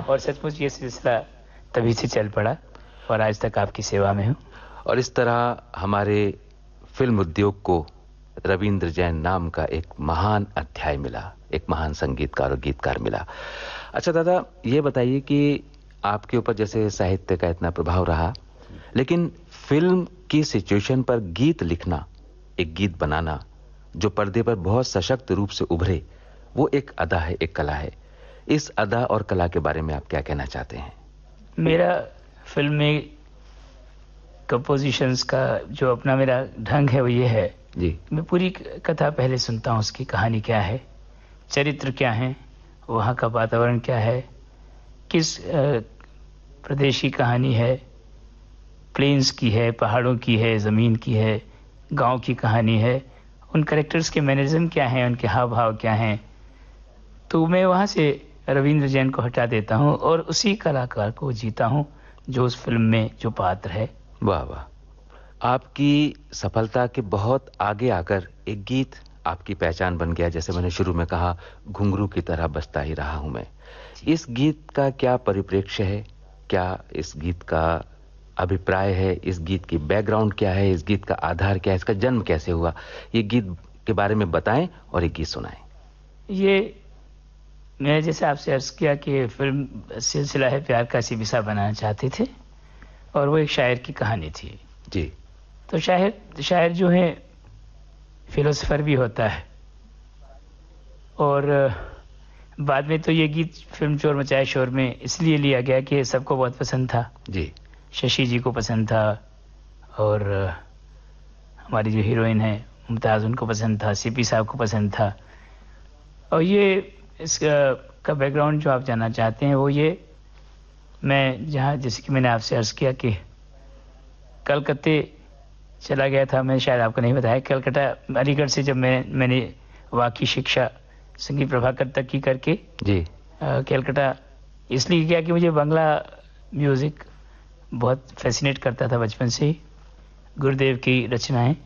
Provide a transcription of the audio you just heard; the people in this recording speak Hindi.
और सचमुच ये सिलसिला तभी से चल पड़ा और आज तक आपकी सेवा में हूँ। और इस तरह हमारे फिल्म उद्योग को रविंद्र जैन नाम का एक महान अध्याय मिला, एक महान संगीतकार और गीतकार मिला। अच्छा दादा, ये बताइए कि आपके ऊपर जैसे साहित्य का इतना प्रभाव रहा, लेकिन फिल्म की सिचुएशन पर गीत लिखना, एक गीत बनाना जो पर्दे पर बहुत सशक्त रूप से उभरे, वो एक अदा है, एक कला है। इस अदा और कला के बारे में आप क्या कहना चाहते हैं? मेरा फिल्म में कंपोजिशंस का जो अपना मेरा ढंग है वो ये है जी, मैं पूरी कथा पहले सुनता हूँ, उसकी कहानी क्या है, चरित्र क्या है, वहाँ का वातावरण क्या है, किस प्रदेश की कहानी है, प्लेन्स की है, पहाड़ों की है, ज़मीन की है, गांव की कहानी है, उन कैरेक्टर्स के मैनरिज्म क्या हैं, उनके हाव भाव क्या हैं। तो मैं वहाँ से रविंद्र जैन को हटा देता हूँ और उसी कलाकार को जीता हूँ जो उस फिल्म में जो पात्र है। वाह वाह। आपकी सफलता के बहुत आगे आकर एक गीत आपकी पहचान बन गया। जैसे मैंने शुरू में कहा, घुंघरू की तरह बजता ही रहा हूं मैं। इस गीत का क्या परिप्रेक्ष्य है, क्या इस गीत का अभिप्राय है, इस गीत की बैकग्राउंड क्या है, इस गीत का आधार क्या है, इसका जन्म कैसे हुआ, ये गीत के बारे में बताएं और एक गीत सुनाएं। ये मैं जैसे आपसे अर्ज किया कि फिल्म सिलसिला है प्यार का सिबिसा बनाना चाहते थे और वो एक शायर की कहानी थी जी। तो शायर जो है फिलोसोफर भी होता है और बाद में तो ये गीत फिल्म चोर मचाए शोर में इसलिए लिया गया कि सबको बहुत पसंद था जी, शशि जी को पसंद था और हमारी जो हीरोइन है मुमताज़ उनको पसंद था, सीपी साहब को पसंद था। और ये इसका बैकग्राउंड जो आप जानना चाहते हैं वो ये, मैं जहाँ जैसे कि मैंने आपसे अर्ज़ किया कि कलकत्ते चला गया था, मैं शायद आपको नहीं बताया, कलकत्ता अलीगढ़ से जब मैंने वहाँ की शिक्षा संगीत प्रभाकर तक की करके जी कलकत्ता इसलिए किया कि मुझे बांग्ला म्यूज़िक बहुत फैसिनेट करता था बचपन से ही, गुरुदेव की रचनाएं